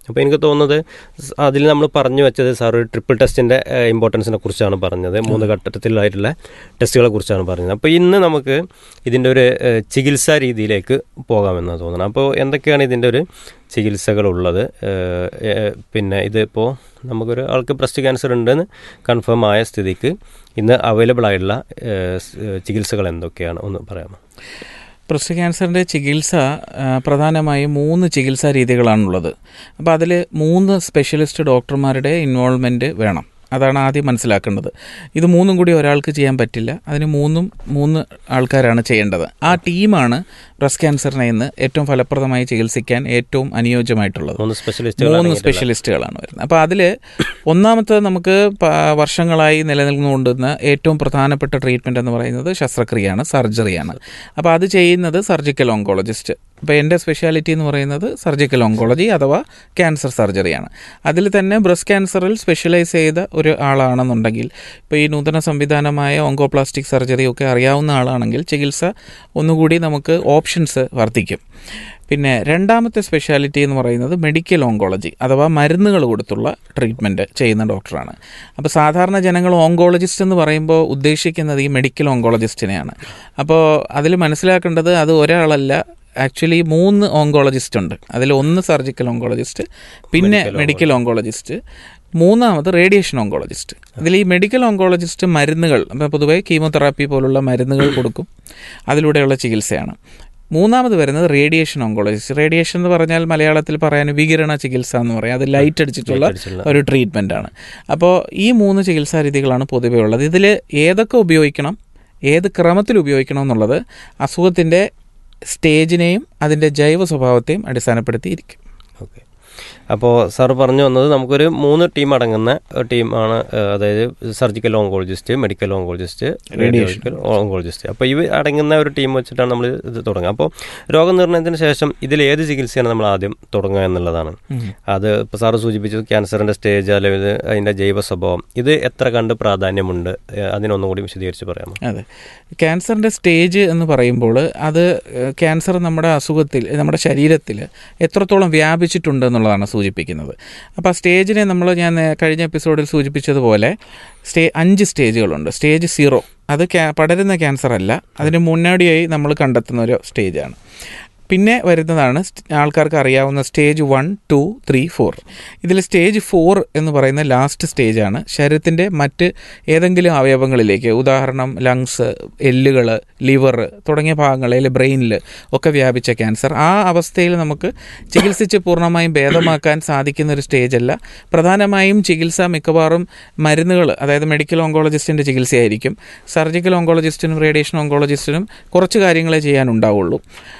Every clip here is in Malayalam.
അപ്പോൾ എനിക്ക് തോന്നുന്നത് അതിൽ നമ്മൾ പറഞ്ഞു വെച്ചത് സാർ ഒരു ട്രിപ്പിൾ ടെസ്റ്റിൻ്റെ ഇമ്പോർട്ടൻസിനെ കുറിച്ചാണ് പറഞ്ഞത്, 3 ഘട്ടത്തിലായിട്ടുള്ള ടെസ്റ്റുകളെ കുറിച്ചാണ് പറഞ്ഞത്. അപ്പോൾ ഇന്ന് നമുക്ക് ഇതിൻ്റെ ഒരു ചികിത്സാ രീതിയിലേക്ക് പോകാമെന്നാണ് തോന്നുന്നത്. അപ്പോൾ എന്തൊക്കെയാണ് ഇതിൻ്റെ ഒരു ചികിത്സകളുള്ളത്? പിന്നെ ഇതിപ്പോൾ നമുക്കൊരു ആൾക്ക് ബ്രസ്റ്റ് ക്യാൻസർ ഉണ്ടെന്ന് കൺഫേം ആയ സ്ഥിതിക്ക് ഇന്ന് അവൈലബിൾ ആയിട്ടുള്ള ചികിത്സകൾ എന്തൊക്കെയാണ് ഒന്ന് പറയാമോ? ബ്രസ്റ്റ് ക്യാൻസറിൻ്റെ ചികിത്സ പ്രധാനമായും 3 ചികിത്സാ രീതികളാണുള്ളത്. അപ്പോൾ അതിൽ 3 സ്പെഷ്യലിസ്റ്റ് ഡോക്ടർമാരുടെ ഇൻവോൾവ്മെൻറ്റ് വേണം. അതാണ് ആദ്യം മനസ്സിലാക്കേണ്ടത്. ഇത് 3 കൂടി ഒരാൾക്ക് ചെയ്യാൻ പറ്റില്ല. അതിന് 3 ആൾക്കാരാണ് ചെയ്യേണ്ടത്. ആ ടീമാണ് ബ്രസ്റ്റ് ക്യാൻസറിനെ ഇന്ന് ഏറ്റവും ഫലപ്രദമായി ചികിത്സിക്കാൻ ഏറ്റവും അനുയോജ്യമായിട്ടുള്ളത്. 3 സ്പെഷ്യലിസ്റ്റുകളാണ് വരുന്നത്. അപ്പോൾ അതിൽ ഒന്നാമത്തെ നമുക്ക് വർഷങ്ങളായി നിലനിൽന്നുകൊണ്ടുവന്ന ഏറ്റവും പ്രധാനപ്പെട്ട ട്രീറ്റ്മെൻറ്റ് എന്ന് പറയുന്നത് ശസ്ത്രക്രിയയാണ്, സർജറിയാണ്. അപ്പോൾ അത് ചെയ്യുന്നത് സർജിക്കൽ ഓങ്കോളജിസ്റ്റ്. അപ്പോൾ എൻ്റെ സ്പെഷ്യാലിറ്റി എന്ന് പറയുന്നത് സർജിക്കൽ ഓങ്കോളജി അഥവാ ക്യാൻസർ സർജറിയാണ്. അതിൽ തന്നെ ബ്രസ്റ്റ് ക്യാൻസറിൽ സ്പെഷ്യലൈസ് ചെയ്ത ഒരു ആളാണെന്നുണ്ടെങ്കിൽ, ഇപ്പോൾ ഈ നൂതന സംവിധാനമായ ഓങ്കോപ്ലാസ്റ്റിക് സർജറി ഒക്കെ അറിയാവുന്ന ആളാണെങ്കിൽ ചികിത്സ ഒന്നുകൂടി നമുക്ക് ഓപ്ഷൻസ് വർദ്ധിക്കും. പിന്നെ രണ്ടാമത്തെ സ്പെഷ്യാലിറ്റി എന്ന് പറയുന്നത് മെഡിക്കൽ ഓങ്കോളജി അഥവാ മരുന്നുകൾ കൊടുത്തുള്ള ട്രീറ്റ്മെൻറ്റ് ചെയ്യുന്ന ഡോക്ടറാണ്. അപ്പോൾ സാധാരണ ജനങ്ങൾ ഓങ്കോളജിസ്റ്റ് എന്ന് പറയുമ്പോൾ ഉദ്ദേശിക്കുന്നത് ഈ മെഡിക്കൽ ഓങ്കോളജിസ്റ്റിനെയാണ്. അപ്പോൾ അതിൽ മനസ്സിലാക്കേണ്ടത് അത് ഒരാളല്ല, ആക്ച്വലി 3 ഓങ്കോളജിസ്റ്റ് ഉണ്ട്. അതിൽ 1 സർജിക്കൽ ഓങ്കോളജിസ്റ്റ്, പിന്നെ മെഡിക്കൽ ഓങ്കോളജിസ്റ്റ്, 3ാമത് റേഡിയേഷൻ ഓങ്കോളജിസ്റ്റ്. ഇതിൽ ഈ മെഡിക്കൽ ഓങ്കോളജിസ്റ്റ് മരുന്നുകൾ, പൊതുവേ കീമോതെറാപ്പി പോലുള്ള മരുന്നുകൾ കൊടുക്കും, അതിലൂടെയുള്ള ചികിത്സയാണ്. 3ാമത് വരുന്നത് റേഡിയേഷൻ ഓങ്കോളജിസ്റ്റ്. റേഡിയേഷൻ എന്ന് പറഞ്ഞാൽ മലയാളത്തിൽ പറയാൻ വികിരണ ചികിത്സ എന്ന് പറയും. അത് ലൈറ്റ് അടിച്ചിട്ടുള്ള ഒരു ട്രീറ്റ്മെൻറ്റാണ്. അപ്പോൾ ഈ 3 ചികിത്സാ രീതികളാണ് പൊതുവേ ഉള്ളത്. ഇതിൽ ഏതൊക്കെ ഉപയോഗിക്കണം, ഏത് ക്രമത്തിൽ ഉപയോഗിക്കണം എന്നുള്ളത് അസുഖത്തിൻ്റെ സ്റ്റേജിനെയും അതിൻ്റെ ജൈവ സ്വഭാവത്തെയും അടിസ്ഥാനപ്പെടുത്തിയിരിക്കും. ഓക്കെ. അപ്പോൾ സാർ പറഞ്ഞു വന്നത് നമുക്കൊരു 3 ടീം അടങ്ങുന്ന ടീമാണ്, അതായത് surgical oncologist, medical oncologist, radiation oncologist. അപ്പോൾ ഇവ അടങ്ങുന്ന ഒരു ടീം വെച്ചിട്ടാണ് നമ്മൾ ഇത് തുടങ്ങുക. അപ്പോൾ രോഗനിർണയത്തിന് ശേഷം ഇതിൽ ഏത് ചികിത്സയാണ് നമ്മൾ ആദ്യം തുടങ്ങുക എന്നുള്ളതാണ്. അത് ഇപ്പോൾ സാറ് സൂചിപ്പിച്ചു ക്യാൻസറിൻ്റെ സ്റ്റേജ് അല്ലെങ്കിൽ അതിൻ്റെ ജൈവ സ്വഭാവം, ഇത് എത്ര കണ്ട് പ്രാധാന്യമുണ്ട്, അതിനൊന്നും കൂടി വിശദീകരിച്ച് പറയാമോ? അതെ, ക്യാൻസറിൻ്റെ സ്റ്റേജ് എന്ന് പറയുമ്പോൾ അത് ക്യാൻസർ നമ്മുടെ അസുഖത്തിൽ, നമ്മുടെ ശരീരത്തിൽ എത്രത്തോളം വ്യാപിച്ചിട്ടുണ്ട് എന്നുള്ളതാണ് സൂചിപ്പിക്കുന്നത്. അപ്പോൾ ആ സ്റ്റേജിനെ ഞാൻ കഴിഞ്ഞ എപ്പിസോഡിൽ സൂചിപ്പിച്ചതുപോലെ 5 സ്റ്റേജുകളുണ്ട്. സ്റ്റേജ് 0 അത് പടരുന്ന ക്യാൻസർ അല്ല, അതിന് മുന്നോടിയായി നമ്മൾ കണ്ടെത്തുന്ന ഒരു സ്റ്റേജാണ്. പിന്നെ വരുന്നതാണ് ആൾക്കാർക്ക് അറിയാവുന്ന സ്റ്റേജ് 1, 2, 3, 4. ഇതിൽ സ്റ്റേജ് 4 എന്ന് പറയുന്ന ലാസ്റ്റ് സ്റ്റേജാണ്. ശരീരത്തിൻ്റെ മറ്റ് ഏതെങ്കിലും അവയവങ്ങളിലേക്ക്, ഉദാഹരണം ലങ്സ്, എല്ലുകൾ, ലിവർ തുടങ്ങിയ ഭാഗങ്ങളിൽ, ബ്രെയിനിൽ ഒക്കെ വ്യാപിച്ച ക്യാൻസർ. ആ അവസ്ഥയിൽ നമുക്ക് ചികിത്സിച്ച് പൂർണ്ണമായും ഭേദമാക്കാൻ സാധിക്കുന്ന ഒരു സ്റ്റേജല്ല. പ്രധാനമായും ചികിത്സ മിക്കവാറും മരുന്നുകൾ, അതായത് മെഡിക്കൽ ഓങ്കോളജിസ്റ്റിൻ്റെ ചികിത്സയായിരിക്കും. സർജിക്കൽ ഓങ്കോളജിസ്റ്റിനും റേഡിയേഷൻ ഓങ്കോളജിസ്റ്റിനും കുറച്ച് കാര്യങ്ങളെ ചെയ്യാനുണ്ടാവുള്ളൂ.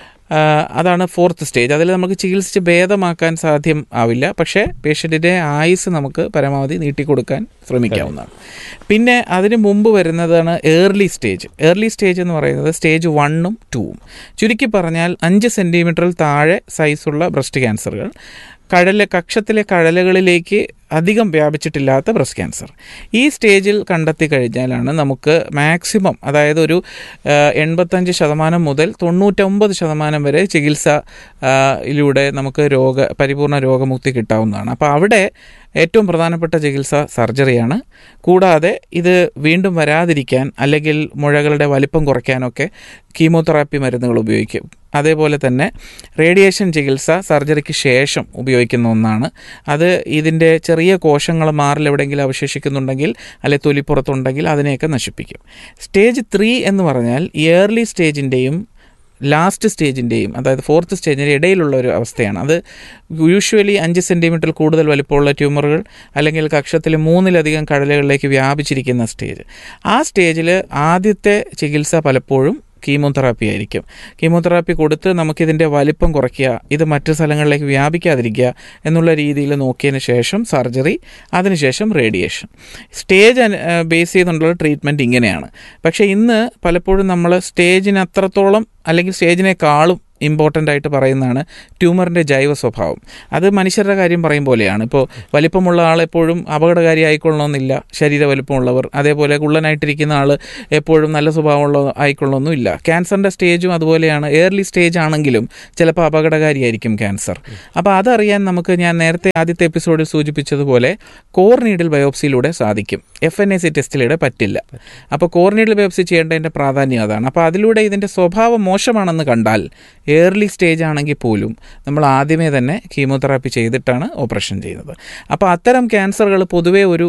അതാണ് 4th സ്റ്റേജ്. അതിൽ നമുക്ക് ചികിത്സിച്ച് ഭേദമാക്കാൻ സാധ്യം ആവില്ല, പക്ഷേ പേഷ്യൻറ്റിൻ്റെ ആയുസ് നമുക്ക് പരമാവധി നീട്ടിക്കൊടുക്കാൻ ശ്രമിക്കാവുന്നതാണ്. പിന്നെ അതിന് മുമ്പ് വരുന്നതാണ് ഏർലി സ്റ്റേജ്. ഏർലി സ്റ്റേജ് എന്ന് പറയുന്നത് സ്റ്റേജ് 1ഉം 2ഉം. ചുരുക്കി പറഞ്ഞാൽ 5 സെൻറ്റിമീറ്ററിൽ താഴെ സൈസുള്ള ബ്രസ്റ്റ് ക്യാൻസറുകൾ, കക്ഷത്തിലെ കഴലുകളിലേക്ക് അധികം വ്യാപിച്ചിട്ടില്ലാത്ത ബ്രസ്റ്റ് ക്യാൻസർ. ഈ സ്റ്റേജിൽ കണ്ടെത്തി കഴിഞ്ഞാലാണ് നമുക്ക് മാക്സിമം, അതായത് ഒരു 85% മുതൽ 99% വരെ ചികിത്സയിലൂടെ നമുക്ക് പരിപൂർണ്ണ രോഗമുക്തി കിട്ടാവുന്നതാണ്. അപ്പോൾ അവിടെ ഏറ്റവും പ്രധാനപ്പെട്ട ചികിത്സ സർജറിയാണ്. കൂടാതെ ഇത് വീണ്ടും വരാതിരിക്കാൻ അല്ലെങ്കിൽ മുഴകളുടെ വലിപ്പം കുറയ്ക്കാനൊക്കെ കീമോതെറാപ്പി മരുന്നുകൾ ഉപയോഗിക്കും. അതേപോലെ തന്നെ റേഡിയേഷൻ ചികിത്സ സർജറിക്ക് ശേഷം ഉപയോഗിക്കുന്ന ഒന്നാണ്. അത് ഇതിൻ്റെ ചെറിയ കോശങ്ങൾ മാറിൽ എവിടെയെങ്കിലും അവശേഷിക്കുന്നുണ്ടെങ്കിൽ അല്ലെങ്കിൽ തൊലിപ്പുറത്തുണ്ടെങ്കിൽ അതിനെയൊക്കെ നശിപ്പിക്കും. സ്റ്റേജ് 3 എന്ന് പറഞ്ഞാൽ ഏർലി സ്റ്റേജിൻ്റെയും ലാസ്റ്റ് സ്റ്റേജിൻ്റെയും, അതായത് 4th സ്റ്റേജിൻ്റെ ഇടയിലുള്ള ഒരു അവസ്ഥയാണ്. അത് യൂഷ്വലി 5 സെൻറ്റിമീറ്ററിൽ കൂടുതൽ വലിപ്പമുള്ള ട്യൂമറുകൾ അല്ലെങ്കിൽ കക്ഷത്തിൽ 3-ലധികം കഴലുകളിലേക്ക് വ്യാപിച്ചിരിക്കുന്ന സ്റ്റേജ്. ആ സ്റ്റേജിൽ ആദ്യത്തെ ചികിത്സ പലപ്പോഴും കീമോതെറാപ്പി ആയിരിക്കും. കീമോതെറാപ്പി കൊടുത്ത് നമുക്കിതിൻ്റെ വലിപ്പം കുറയ്ക്കുക, ഇത് മറ്റ് സ്ഥലങ്ങളിലേക്ക് വ്യാപിക്കാതിരിക്കുക എന്നുള്ള രീതിയിൽ നോക്കിയതിന് ശേഷം സർജറി, അതിനുശേഷം റേഡിയേഷൻ. സ്റ്റേജ് ബേസ് ചെയ്തുകൊണ്ടുള്ള ട്രീറ്റ്മെൻറ്റ് ഇങ്ങനെയാണ്. പക്ഷേ ഇന്ന് പലപ്പോഴും നമ്മൾ സ്റ്റേജിന് അത്രത്തോളം അല്ലെങ്കിൽ സ്റ്റേജിനേക്കാളും ഇമ്പോർട്ടൻ്റ് ആയിട്ട് പറയുന്നതാണ് ട്യൂമറിൻ്റെ ജൈവ സ്വഭാവം. അത് മനുഷ്യരുടെ കാര്യം പറയും പോലെയാണ്. ഇപ്പോൾ വലിപ്പമുള്ള ആളെപ്പോഴും അപകടകാരി ആയിക്കൊള്ളണമെന്നില്ല, ശരീര വലിപ്പമുള്ളവർ. അതേപോലെ കുള്ളനായിട്ടിരിക്കുന്ന ആൾ എപ്പോഴും നല്ല സ്വഭാവമുള്ള ആയിക്കൊള്ളണമെന്നില്ല. ക്യാൻസറിൻ്റെ സ്റ്റേജും അതുപോലെയാണ്. ഏർലി സ്റ്റേജ് ആണെങ്കിലും ചിലപ്പോൾ അപകടകാരിയായിരിക്കും ക്യാൻസർ. അപ്പോൾ അതറിയാൻ നമുക്ക് ഞാൻ നേരത്തെ ആദ്യത്തെ എപ്പിസോഡിൽ സൂചിപ്പിച്ചതുപോലെ കോർ നീഡിൽ ബയോപ്സിയിലൂടെ സാധിക്കും. FNAC ടെസ്റ്റിലൂടെ പറ്റില്ല. അപ്പോൾ കോർ നീഡിൽ ബയോപ്സി ചെയ്യേണ്ടതിൻ്റെ പ്രാധാന്യം അതാണ്. അപ്പോൾ അതിലൂടെ ഇതിൻ്റെ സ്വഭാവം മോശമാണെന്ന് കണ്ടാൽ ഏർലി സ്റ്റേജ് ആണെങ്കിൽ പോലും നമ്മൾ ആദ്യമേ തന്നെ കീമോതെറാപ്പി ചെയ്തിട്ടാണ് ഓപ്പറേഷൻ ചെയ്യുന്നത്. അപ്പോൾ അത്തരം ക്യാൻസറുകൾ പൊതുവേ ഒരു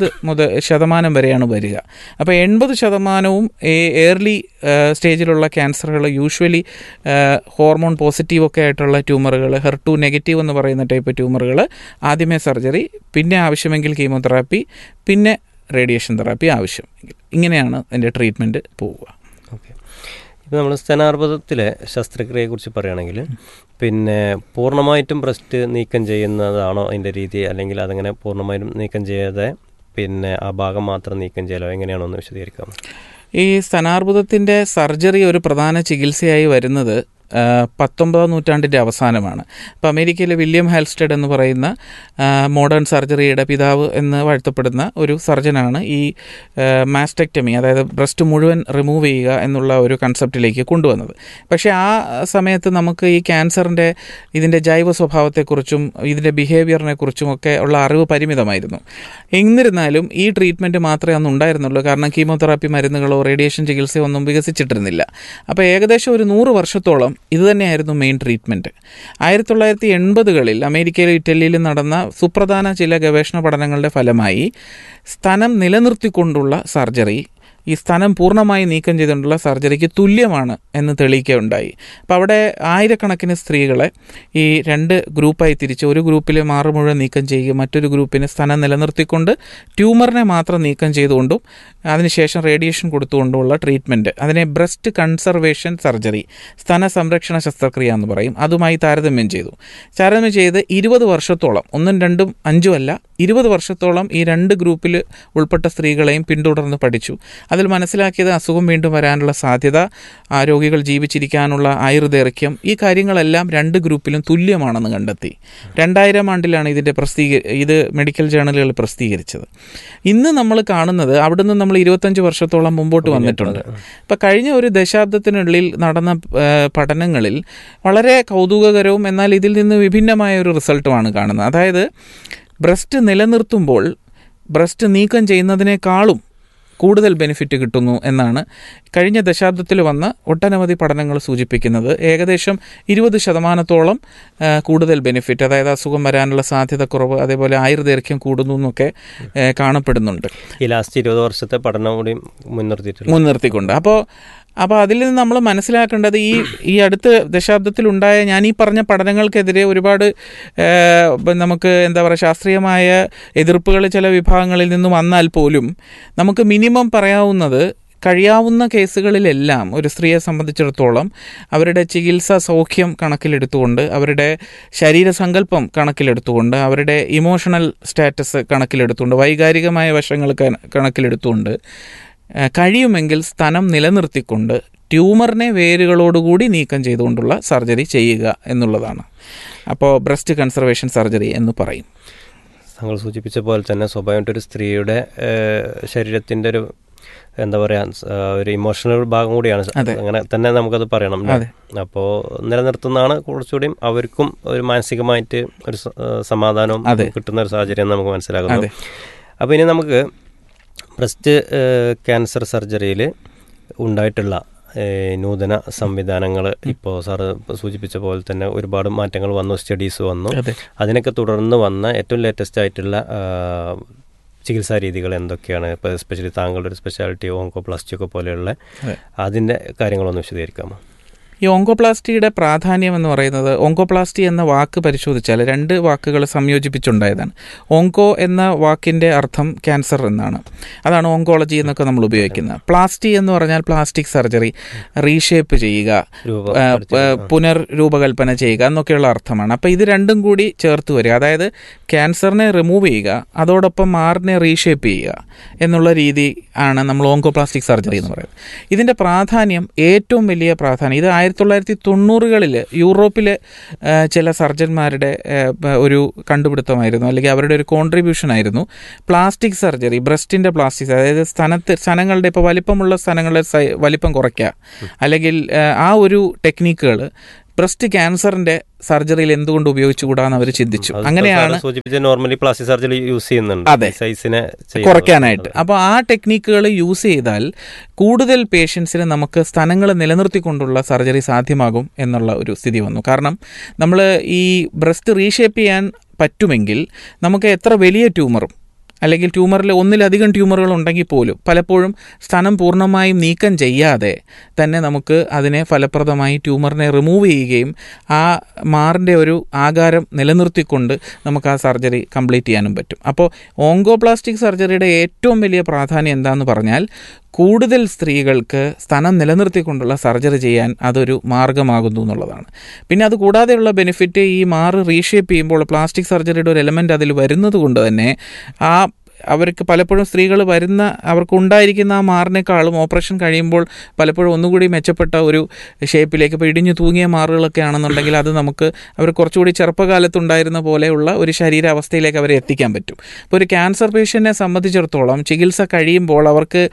20% വരെയാണ് വരിക. അപ്പോൾ 80% ഏർലി സ്റ്റേജിലുള്ള ക്യാൻസറുകൾ യൂഷ്വലി ഹോർമോൺ പോസിറ്റീവ് ഒക്കെ ആയിട്ടുള്ള ട്യൂമറുകൾ, HER2 നെഗറ്റീവ് എന്ന് പറയുന്ന ടൈപ്പ് ട്യൂമറുകൾ ആദ്യമേ സർജറി, പിന്നെ ആവശ്യമെങ്കിൽ കീമോതെറാപ്പി, പിന്നെ റേഡിയേഷൻ തെറാപ്പി ആവശ്യമെങ്കിൽ. ഇങ്ങനെയാണ് അതിൻ്റെ ട്രീറ്റ്മെൻറ്റ് പോവുക. ഓക്കെ. ഇപ്പോൾ നമ്മൾ സ്തനാർബുദത്തിലെ ശസ്ത്രക്രിയയെക്കുറിച്ച് പറയുകയാണെങ്കിൽ പിന്നെ പൂർണ്ണമായിട്ടും ബ്രസ്റ്റ് നീക്കം ചെയ്യുന്നതാണോ അതിൻ്റെ രീതി, അല്ലെങ്കിൽ അതങ്ങനെ പൂർണ്ണമായിട്ടും നീക്കം ചെയ്യാതെ പിന്നെ ആ ഭാഗം മാത്രം നീക്കം ചെയ്യലോ, എങ്ങനെയാണോ ഒന്ന് വിശദീകരിക്കാം? ഈ സ്തനാർബുദത്തിൻ്റെ സർജറി ഒരു പ്രധാന ചികിത്സയായി വരുന്നത് 19ാം നൂറ്റാണ്ടിൻ്റെ അവസാനമാണ്. അപ്പോൾ അമേരിക്കയിൽ വില്യം ഹാൽസ്റ്റഡ് എന്ന് പറയുന്ന മോഡേൺ സർജറിയുടെ പിതാവ് എന്ന് വാഴ്ത്തപ്പെടുന്ന ഒരു സർജനാണ് ഈ മാസ്റ്റക്ടമി, അതായത് ബ്രസ്റ്റ് മുഴുവൻ റിമൂവ് ചെയ്യുക എന്നുള്ള ഒരു കൺസെപ്റ്റിലേക്ക് കൊണ്ടുവന്നത്. പക്ഷേ ആ സമയത്ത് നമുക്ക് ഈ ക്യാൻസറിൻ്റെ ഇതിൻ്റെ ജൈവ സ്വഭാവത്തെക്കുറിച്ചും ഇതിൻ്റെ ബിഹേവിയറിനെ കുറിച്ചും ഒക്കെ ഉള്ള അറിവ് പരിമിതമായിരുന്നു. എന്നിരുന്നാലും ഈ ട്രീറ്റ്മെൻറ്റ് മാത്രമേ അന്ന് ഉണ്ടായിരുന്നുള്ളൂ. കാരണം കീമോതെറാപ്പി മരുന്നുകളോ റേഡിയേഷൻ ചികിത്സയോ ഒന്നും വികസിച്ചിട്ടിരുന്നില്ല. അപ്പോൾ ഏകദേശം ഒരു 100 വർഷത്തോളം ഇതുതന്നെയായിരുന്നു മെയിൻ ട്രീറ്റ്മെൻറ്റ്. 1980കളിൽ അമേരിക്കയിലും ഇറ്റലിയിലും നടന്ന സുപ്രധാന ചില ഗവേഷണ പഠനങ്ങളുടെ ഫലമായി സ്തനം നിലനിർത്തിക്കൊണ്ടുള്ള സർജറി ഈ സ്ഥാനം പൂർണ്ണമായി നീക്കം ചെയ്തുകൊണ്ടുള്ള സർജറിക്ക് തുല്യമാണ് എന്ന് തെളിയിക്കുകയുണ്ടായി. അപ്പോൾ അവിടെ ആയിരക്കണക്കിന് സ്ത്രീകളെ ഈ രണ്ട് ഗ്രൂപ്പായി തിരിച്ച് ഒരു ഗ്രൂപ്പിൽ മാറ് മുഴുവൻ നീക്കം ചെയ്യുകയും മറ്റൊരു ഗ്രൂപ്പിന് സ്ഥാനം നിലനിർത്തിക്കൊണ്ട് ട്യൂമറിനെ മാത്രം നീക്കം ചെയ്തുകൊണ്ടും അതിനുശേഷം റേഡിയേഷൻ കൊടുത്തുകൊണ്ടുമുള്ള ട്രീറ്റ്മെൻറ്റ്, അതിനെ ബ്രസ്റ്റ് കൺസർവേഷൻ സർജറി, സ്തന സംരക്ഷണ ശസ്ത്രക്രിയ എന്ന് പറയും, അതുമായി താരതമ്യം ചെയ്തു. 20 വർഷത്തോളം, 1, 2, 5 അല്ല 20 വർഷത്തോളം ഈ രണ്ട് ഗ്രൂപ്പിൽ ഉൾപ്പെട്ട സ്ത്രീകളെയും പിന്തുടർന്ന് പഠിച്ചു. അതിൽ മനസ്സിലാക്കിയത് അസുഖം വീണ്ടും വരാനുള്ള സാധ്യത, രോഗികൾ ജീവിച്ചിരിക്കാനുള്ള ആയുർദൈർഘ്യം, ഈ കാര്യങ്ങളെല്ലാം രണ്ട് ഗ്രൂപ്പിലും തുല്യമാണെന്ന് കണ്ടെത്തി. 2000 ആണ്ടിലാണ് ഇത് മെഡിക്കൽ ജേണലുകൾ പ്രസിദ്ധീകരിച്ചത്. ഇന്ന് നമ്മൾ കാണുന്നത് അവിടുന്ന് നമ്മൾ 25 വർഷത്തോളം മുമ്പോട്ട് വന്നിട്ടുണ്ട്. ഇപ്പം കഴിഞ്ഞ ഒരു ദശാബ്ദത്തിനുള്ളിൽ നടന്ന പഠനങ്ങളിൽ വളരെ കൗതുകകരവും എന്നാൽ ഇതിൽ നിന്ന് വിഭിന്നമായ ഒരു റിസൾട്ടുമാണ് കാണുന്നത്. അതായത് ബ്രസ്റ്റ് നിലനിർത്തുമ്പോൾ ബ്രസ്റ്റ് നീക്കം ചെയ്യുന്നതിനേക്കാളും കൂടുതൽ ബെനിഫിറ്റ് കിട്ടുന്നു എന്നാണ് കഴിഞ്ഞ ദശാബ്ദത്തിൽ വന്ന ഒട്ടനവധി പഠനങ്ങൾ സൂചിപ്പിക്കുന്നത്. ഏകദേശം 20% കൂടുതൽ ബെനിഫിറ്റ്, അതായത് അസുഖം വരാനുള്ള സാധ്യത കുറവ്, അതേപോലെ ആയുർദൈർഘ്യം കൂടുന്നു എന്നൊക്കെ കാണപ്പെടുന്നുണ്ട്. ഈ ലാസ്റ്റ് 20 വർഷത്തെ പഠനം കൂടി മുൻനിർത്തിക്കൊണ്ട്. അപ്പോൾ അതിൽ നിന്ന് നമ്മൾ മനസ്സിലാക്കേണ്ടത് ഈ അടുത്ത ദശാബ്ദത്തിലുണ്ടായ ഞാൻ ഈ പറഞ്ഞ പഠനങ്ങൾക്കെതിരെ ഒരുപാട് നമുക്ക് ശാസ്ത്രീയമായ എതിർപ്പുകൾ ചില വിഭാഗങ്ങളിൽ നിന്ന് വന്നാൽ പോലും നമുക്ക് മിനിമം പറയാവുന്നത്, കഴിയാവുന്ന കേസുകളിലെല്ലാം ഒരു സ്ത്രീയെ സംബന്ധിച്ചിടത്തോളം അവരുടെ ചികിത്സാ സൗഖ്യം കണക്കിലെടുത്തുകൊണ്ട്, അവരുടെ ശരീരസങ്കല്പം കണക്കിലെടുത്തുകൊണ്ട്, അവരുടെ ഇമോഷണൽ സ്റ്റാറ്റസ് കണക്കിലെടുത്തുകൊണ്ട്, വൈകാരികമായ വശങ്ങൾ കണക്കിലെടുത്തുകൊണ്ട് കഴിയുമെങ്കിൽ സ്തനം നിലനിർത്തിക്കൊണ്ട് ട്യൂമറിനെ വേരുകളോടുകൂടി നീക്കം ചെയ്തുകൊണ്ടുള്ള സർജറി ചെയ്യുക എന്നുള്ളതാണ്. അപ്പോൾ ബ്രസ്റ്റ് കൺസർവേഷൻ സർജറി എന്ന് പറയും. താങ്കൾ സൂചിപ്പിച്ച പോലെ തന്നെ സ്വാഭാവികമായിട്ടൊരു സ്ത്രീയുടെ ശരീരത്തിൻ്റെ ഒരു ഒരു ഇമോഷണൽ ഭാഗം കൂടിയാണ്. അങ്ങനെ തന്നെ നമുക്കത് പറയണം. അപ്പോൾ നിലനിർത്തുന്നതാണ് കുറച്ചുകൂടിയും അവർക്കും ഒരു മാനസികമായിട്ട് ഒരു സമാധാനവും കിട്ടുന്ന ഒരു സാഹചര്യം നമുക്ക് മനസ്സിലാകുന്നു. അപ്പോൾ ഇനി നമുക്ക് ബ്രസ്റ്റ് ക്യാൻസർ സർജറിയിൽ ഉണ്ടായിട്ടുള്ള നൂതന സംവിധാനങ്ങൾ, ഇപ്പോൾ സാറ് സൂചിപ്പിച്ച പോലെ തന്നെ ഒരുപാട് മാറ്റങ്ങൾ വന്നു, സ്റ്റഡീസ് വന്നു. അതിനൊക്കെ തുടർന്ന് വന്ന ഏറ്റവും ലേറ്റസ്റ്റ് ആയിട്ടുള്ള ചികിത്സാ രീതികൾ എന്തൊക്കെയാണ്? ഇപ്പോൾ എസ്പെഷ്യലി താങ്കളുടെ ഒരു സ്പെഷ്യാലിറ്റി ഓങ്കോപ്ലാസ്റ്റി ഒക്കെ പോലെയുള്ള അതിൻ്റെ കാര്യങ്ങളൊന്ന് വിശദീകരിക്കാമോ? ഈ ഓങ്കോപ്ലാസ്റ്റിയുടെ പ്രാധാന്യം എന്ന് പറയുന്നത്, ഓങ്കോപ്ലാസ്റ്റി എന്ന വാക്ക് പരിശോധിച്ചാൽ 2 വാക്കുകൾ സംയോജിപ്പിച്ചുണ്ടായതാണ്. ഓങ്കോ എന്ന വാക്കിൻ്റെ അർത്ഥം ക്യാൻസർ എന്നാണ്. അതാണ് ഓങ്കോളജി എന്നൊക്കെ നമ്മൾ ഉപയോഗിക്കുന്നത്. പ്ലാസ്റ്റി എന്ന് പറഞ്ഞാൽ പ്ലാസ്റ്റിക് സർജറി, റീഷേപ്പ് ചെയ്യുക, പുനർരൂപകൽപ്പന ചെയ്യുക എന്നൊക്കെയുള്ള അർത്ഥമാണ്. അപ്പോൾ ഇത് രണ്ടും കൂടി ചേർത്ത് വരിക, അതായത് ക്യാൻസറിനെ റിമൂവ് ചെയ്യുക, അതോടൊപ്പം മാറിനെ റീഷേപ്പ് ചെയ്യുക എന്നുള്ള രീതി ആണ് നമ്മൾ ഓങ്കോപ്ലാസ്റ്റിക് സർജറി എന്ന് പറയുന്നത്. ഇതിൻ്റെ പ്രാധാന്യം, ഏറ്റവും വലിയ പ്രാധാന്യം, ഇത് 1990-കളിൽ യൂറോപ്പിലെ ചില സർജന്മാരുടെ ഒരു കണ്ടുപിടുത്തമായിരുന്നു, അല്ലെങ്കിൽ അവരുടെ ഒരു കോൺട്രിബ്യൂഷൻ ആയിരുന്നു പ്ലാസ്റ്റിക് സർജറി. ബ്രസ്റ്റിൻ്റെ പ്ലാസ്റ്റിക്, അതായത് സ്ഥലങ്ങളുടെ ഇപ്പോൾ വലിപ്പമുള്ള സ്ഥലങ്ങളുടെ വലിപ്പം കുറയ്ക്കുക, അല്ലെങ്കിൽ ആ ഒരു ടെക്നിക്കുകൾ ബ്രസ്റ്റ് ക്യാൻസറിന്റെ സർജറിയിൽ എന്തുകൊണ്ട് ഉപയോഗിച്ചുകൂടാന്ന് അവർ ചിന്തിച്ചു. അങ്ങനെയാണ് നോർമലി പ്ലാസ്റ്റിക് സർജറി യൂസ് ചെയ്യുന്നുണ്ട്, അതെ, സൈസിനെ കുറയ്ക്കാനായിട്ട്. അപ്പോൾ ആ ടെക്നിക്കുകൾ യൂസ് ചെയ്താൽ കൂടുതൽ പേഷ്യൻസിന് നമുക്ക് സ്ഥലങ്ങൾ നിലനിർത്തിക്കൊണ്ടുള്ള സർജറി സാധ്യമാകും എന്നുള്ള ഒരു സ്ഥിതി വന്നു. കാരണം നമ്മൾ ഈ ബ്രസ്റ്റ് റീഷേപ്പ് ചെയ്യാൻ പറ്റുമെങ്കിൽ നമുക്ക് എത്ര വലിയ ട്യൂമറും, അല്ലെങ്കിൽ ട്യൂമറിൽ ഒന്നിലധികം ട്യൂമറുകൾ ഉണ്ടെങ്കിൽ പോലും പലപ്പോഴും സ്ഥലം പൂർണ്ണമായും നീക്കം ചെയ്യാതെ തന്നെ നമുക്ക് അതിനെ ഫലപ്രദമായി ട്യൂമറിനെ റിമൂവ് ചെയ്യുകയും ആ മാറിൻ്റെ ഒരു ആകാരം നിലനിർത്തിക്കൊണ്ട് നമുക്ക് ആ സർജറി കംപ്ലീറ്റ് ചെയ്യാനും പറ്റും. അപ്പോൾ ഓങ്കോപ്ലാസ്റ്റിക് സർജറിയുടെ ഏറ്റവും വലിയ പ്രാധാന്യം എന്താണെന്ന് പറഞ്ഞാൽ കൂടുതൽ സ്ത്രീകൾക്ക് സ്ഥലം നിലനിർത്തിക്കൊണ്ടുള്ള സർജറി ചെയ്യാൻ അതൊരു മാർഗ്ഗമാകുന്നു എന്നുള്ളതാണ്. പിന്നെ അത് കൂടാതെയുള്ള ബെനിഫിറ്റ്, ഈ മാറ് റീഷേപ്പ് ചെയ്യുമ്പോൾ പ്ലാസ്റ്റിക് സർജറിയുടെ ഒരു എലമെൻ്റ് അതിൽ വരുന്നത് കൊണ്ട് തന്നെ അവർക്ക് പലപ്പോഴും സ്ത്രീകൾ അവർക്കുണ്ടായിരിക്കുന്ന ആ മാറിനേക്കാളും ഓപ്പറേഷൻ കഴിയുമ്പോൾ പലപ്പോഴും ഒന്നുകൂടി മെച്ചപ്പെട്ട ഒരു ഷേപ്പിലേക്ക്, ഇപ്പോൾ ഇടിഞ്ഞു തൂങ്ങിയ മാറുകളൊക്കെ ആണെന്നുണ്ടെങ്കിൽ അത് നമുക്ക് അവർ കുറച്ചുകൂടി ചെറുപ്പകാലത്തുണ്ടായിരുന്ന പോലെയുള്ള ഒരു ശരീരാവസ്ഥയിലേക്ക് അവരെ എത്തിക്കാൻ പറ്റും. ഇപ്പോൾ ഒരു ക്യാൻസർ പേഷ്യൻറ്റിനെ സംബന്ധിച്ചിടത്തോളം ചികിത്സ കഴിയുമ്പോൾ അവർക്ക്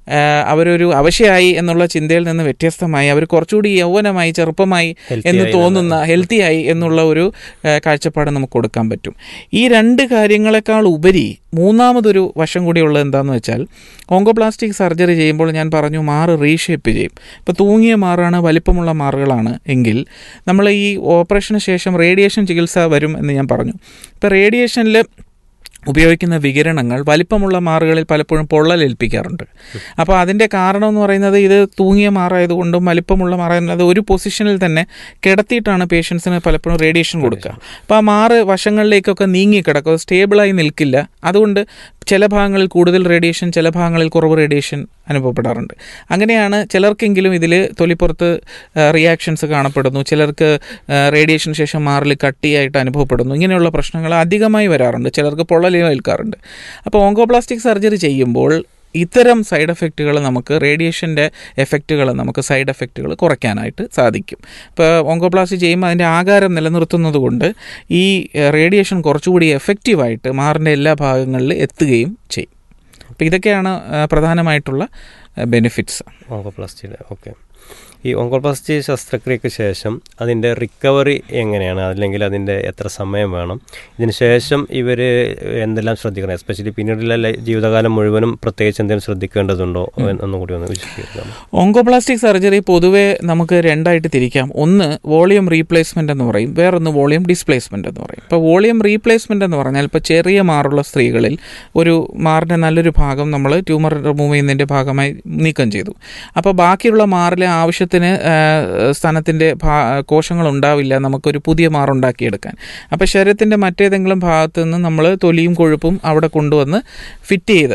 അവരൊരു അവശയായി എന്നുള്ള ചിന്തയിൽ നിന്ന് വ്യത്യസ്തമായി അവർ കുറച്ചുകൂടി യൗവനമായി, ചെറുപ്പമായി എന്ന് തോന്നുന്ന, ഹെൽത്തിയായി എന്നുള്ള ഒരു കാഴ്ചപ്പാട് നമുക്ക് കൊടുക്കാൻ പറ്റും. ഈ രണ്ട് കാര്യങ്ങളെക്കാൾ ഉപരി മൂന്നാമതൊരു വശം കൂടി ഉള്ളത് എന്താണെന്ന് വെച്ചാൽ, ഓങ്കോപ്ലാസ്റ്റിക് സർജറി ചെയ്യുമ്പോൾ ഞാൻ പറഞ്ഞു മാറ് റീഷേപ്പ് ചെയ്യും. ഇപ്പോൾ തൂങ്ങിയ മാറാണ്, വലിപ്പമുള്ള മാറുകളാണ് എങ്കിൽ നമ്മൾ ഈ ഓപ്പറേഷന് ശേഷം റേഡിയേഷൻ ചികിത്സ വരും എന്ന് ഞാൻ പറഞ്ഞു. ഇപ്പോൾ റേഡിയേഷനിൽ ഉപയോഗിക്കുന്ന വികിരണങ്ങൾ വലിപ്പമുള്ള മാറുകളിൽ പലപ്പോഴും പൊള്ളലേൽപ്പിക്കാറുണ്ട്. അപ്പോൾ അതിൻ്റെ കാരണം എന്ന് പറയുന്നത് ഇത് തൂങ്ങിയ മാറായതുകൊണ്ടും വലിപ്പമുള്ള മാറായത് ഒരു പൊസിഷനിൽ തന്നെ കിടത്തിയിട്ടാണ് പേഷ്യൻസിന് പലപ്പോഴും റേഡിയേഷൻ കൊടുക്കുക. അപ്പോൾ ആ മാറ് വശങ്ങളിലേക്കൊക്കെ നീങ്ങിക്കിടക്കും, സ്റ്റേബിളായി നിൽക്കില്ല. അതുകൊണ്ട് ചില ഭാഗങ്ങളിൽ കൂടുതൽ റേഡിയേഷൻ, ചില ഭാഗങ്ങളിൽ കുറവ് റേഡിയേഷൻ അനുഭവപ്പെടാറുണ്ട്. അങ്ങനെയാണ് ചിലർക്കെങ്കിലും ഇതിൽ തൊലിപ്പുറത്ത് റിയാക്ഷൻസ് കാണപ്പെടുന്നു, ചിലർക്ക് റേഡിയേഷന് ശേഷം മാറിൽ കട്ടിയായിട്ട് അനുഭവപ്പെടുന്നു. ഇങ്ങനെയുള്ള പ്രശ്നങ്ങൾ അധികമായി വരാറുണ്ട്, ചിലർക്ക് പൊള്ളലേൽക്കാറുണ്ട്. അപ്പോൾ ഓങ്കോപ്ലാസ്റ്റിക് സർജറി ചെയ്യുമ്പോൾ ഇത്തരം സൈഡ് എഫക്റ്റുകൾ നമുക്ക്, റേഡിയേഷൻ്റെ എഫക്റ്റുകൾ നമുക്ക് സൈഡ് എഫക്റ്റുകൾ കുറയ്ക്കാനായിട്ട് സാധിക്കും. ഇപ്പോൾ ഓങ്കോപ്ലാസ്റ്റി ചെയ്യുമ്പോൾ അതിൻ്റെ ആകാരം നിലനിർത്തുന്നത് കൊണ്ട് ഈ റേഡിയേഷൻ കുറച്ചുകൂടി എഫക്റ്റീവായിട്ട് മാറിൻ്റെ എല്ലാ ഭാഗങ്ങളിലും എത്തുകയും ചെയ്യും. അപ്പോൾ ഇതൊക്കെയാണ് പ്രധാനമായിട്ടുള്ള ബെനിഫിറ്റ്സ് ഓങ്കോപ്ലാസ്റ്റിയുടെ. ഓക്കെ, ഈ ഓങ്കോപ്ലാസ്റ്റി ശസ്ത്രക്രിയയ്ക്ക് ശേഷം അതിൻ്റെ റിക്കവറി എങ്ങനെയാണ്, അല്ലെങ്കിൽ അതിൻ്റെ എത്ര സമയം വേണം, ഇതിന് ശേഷം ഇവർ എന്തെല്ലാം ശ്രദ്ധിക്കണം, എസ്പെഷ്യലി പിന്നീടുള്ള ജീവിതകാലം മുഴുവനും പ്രത്യേകിച്ച് എന്തെങ്കിലും ശ്രദ്ധിക്കേണ്ടതുണ്ടോ എന്നുകൂടി ഒന്ന് വിശദീകരിക്കാം. ഓങ്കോപ്ലാസ്റ്റിക് സർജറി പൊതുവേ നമുക്ക് രണ്ടായിട്ട് തിരിക്കാം. ഒന്ന് വോളിയം റീപ്ലേസ്മെൻ്റ് എന്ന് പറയും, വേറൊന്ന് വോളിയം ഡിസ്പ്ലേസ്മെൻ്റ് എന്ന് പറയും. ഇപ്പോൾ വോളിയം റീപ്ലേസ്മെൻ്റ് എന്ന് പറഞ്ഞാൽ ഇപ്പോൾ ചെറിയ മാറുള്ള സ്ത്രീകളിൽ ഒരു മാറിൻ്റെ നല്ലൊരു ഭാഗം നമ്മൾ ട്യൂമർ റിമൂവ് ചെയ്യുന്നതിൻ്റെ ഭാഗമായി നീക്കം ചെയ്തു. അപ്പോൾ ബാക്കിയുള്ള മാറിലെ ആവശ്യത്തിന് സ്ഥാനത്തിൻ്റെ കോശങ്ങൾ ഉണ്ടാവില്ല, നമുക്കൊരു പുതിയ മാറുണ്ടാക്കിയെടുക്കാൻ. അപ്പോൾ ശരീരത്തിൻ്റെ മറ്റേതെങ്കിലും ഭാഗത്ത് നിന്ന് നമ്മൾ തൊലിയും കൊഴുപ്പും അവിടെ കൊണ്ടുവന്ന് ഫിറ്റ് ചെയ്ത്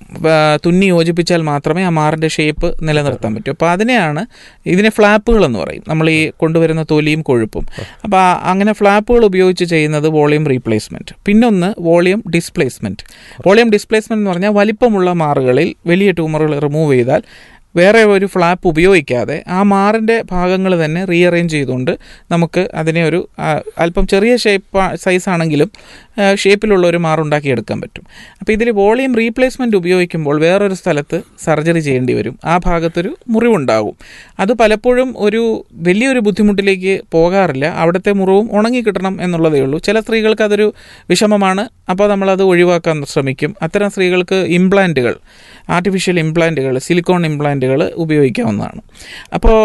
തുന്നി യോജിപ്പിച്ചാൽ മാത്രമേ ആ മാറിൻ്റെ ഷേപ്പ് നിലനിർത്താൻ പറ്റൂ. അപ്പോൾ ഇതിനെ ഫ്ലാപ്പുകളെന്ന് പറയും, നമ്മൾ ഈ കൊണ്ടുവരുന്ന തൊലിയും കൊഴുപ്പും. അപ്പോൾ അങ്ങനെ ഫ്ലാപ്പുകൾ ഉപയോഗിച്ച് ചെയ്യുന്നത് വോളിയം റീപ്ലേസ്മെൻറ്റ്. പിന്നൊന്ന് വോളിയം ഡിസ്പ്ലേസ്മെൻറ്റ്. വോളിയം ഡിസ്പ്ലേസ്മെൻറ്റ് എന്ന് പറഞ്ഞാൽ വലിപ്പമുള്ള മാറുകളിൽ വലിയ ട്യൂമറുകൾ റിമൂവ് ചെയ്താൽ വേറെ ഒരു ഫ്ലാപ്പ് ഉപയോഗിക്കാതെ ആ മാറിൻ്റെ ഭാഗങ്ങൾ തന്നെ റീഅറേഞ്ച് ചെയ്തുകൊണ്ട് നമുക്ക് അതിനെ ഒരു അല്പം ചെറിയ സൈസാണെങ്കിലും ഷേപ്പിലുള്ള ഒരു മാറുണ്ടാക്കിയെടുക്കാൻ പറ്റും. അപ്പോൾ ഇതിൽ വോളിയം റീപ്ലേസ്മെൻറ്റ് ഉപയോഗിക്കുമ്പോൾ വേറൊരു സ്ഥലത്ത് സർജറി ചെയ്യേണ്ടി വരും, ആ ഭാഗത്തൊരു മുറിവുണ്ടാകും. അത് പലപ്പോഴും ഒരു വലിയൊരു ബുദ്ധിമുട്ടിലേക്ക് പോകാറില്ല, അവിടുത്തെ മുറിവും ഉണങ്ങിക്കിട്ടണം എന്നുള്ളതേ ഉള്ളൂ. ചില സ്ത്രീകൾക്ക് അതൊരു വിഷമമാണ്, അപ്പോൾ നമ്മളത് ഒഴിവാക്കാൻ ശ്രമിക്കും. അത്തരം സ്ത്രീകൾക്ക് ഇംപ്ലാന്റുകൾ, ആർട്ടിഫിഷ്യൽ ഇംപ്ലാന്റുകൾ, സിലിക്കോൺ ഇംപ്ലാന്റുകൾ ഉപയോഗിക്കാവുന്നതാണ്. അപ്പോൾ